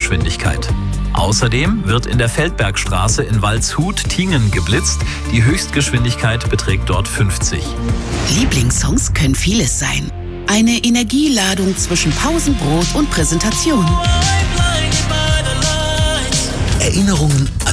Höchstgeschwindigkeit. Außerdem wird in der Feldbergstraße in Waldshut-Tiengen geblitzt. Die Höchstgeschwindigkeit beträgt dort 50. Lieblingssongs können vieles sein. Eine Energieladung zwischen Pausenbrot und Präsentation. Erinnerungen